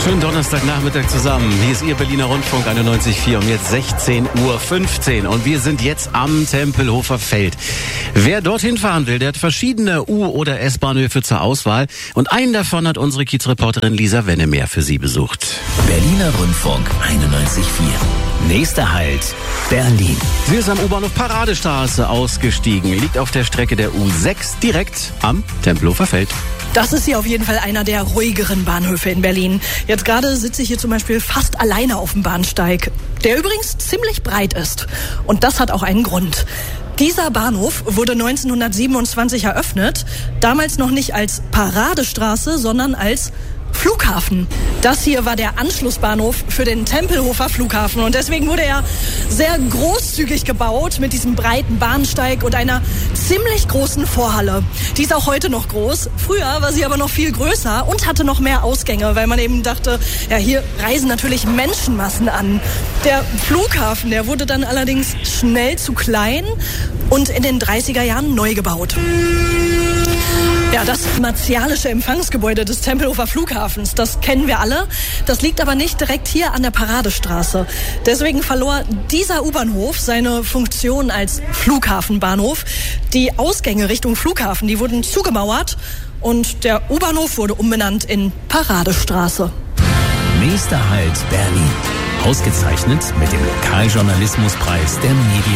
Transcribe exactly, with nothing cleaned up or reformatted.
Schönen Donnerstagnachmittag zusammen. Hier ist Ihr Berliner Rundfunk einundneunzig Komma vier um jetzt sechzehn Uhr fünfzehn und wir sind jetzt am Tempelhofer Feld. Wer dorthin fahren will, der hat verschiedene U- oder S-Bahnhöfe zur Auswahl und einen davon hat unsere Kiezreporterin Lisa Wennemeer für Sie besucht. Berliner Rundfunk einundneunzig Komma vier. Nächster Halt, Berlin. Sie ist am U-Bahnhof Paradestraße ausgestiegen, liegt auf der Strecke der U sechs direkt am Tempelhofer Feld. Das ist hier auf jeden Fall einer der ruhigeren Bahnhöfe in Berlin. Jetzt gerade sitze ich hier zum Beispiel fast alleine auf dem Bahnsteig, der übrigens ziemlich breit ist. Und das hat auch einen Grund. Dieser Bahnhof wurde neunzehnhundertsiebenundzwanzig eröffnet, damals noch nicht als Paradestraße, sondern als Flughafen. Das hier war der Anschlussbahnhof für den Tempelhofer Flughafen und deswegen wurde er sehr großzügig gebaut mit diesem breiten Bahnsteig und einer ziemlich großen Vorhalle. Die ist auch heute noch groß. Früher war sie aber noch viel größer und hatte noch mehr Ausgänge, weil man eben dachte, ja, hier reisen natürlich Menschenmassen an. Der Flughafen, der wurde dann allerdings schnell zu klein und in den dreißiger Jahren neu gebaut. Ja, das martialische Empfangsgebäude des Tempelhofer Flughafens, das kennen wir alle. Das liegt aber nicht direkt hier an der Paradestraße. Deswegen verlor dieser U-Bahnhof seine Funktion als Flughafenbahnhof. Die Ausgänge Richtung Flughafen, die wurden zugemauert und der U-Bahnhof wurde umbenannt in Paradestraße. Nächster Halt, Berlin. Ausgezeichnet mit dem Lokaljournalismuspreis der Medien.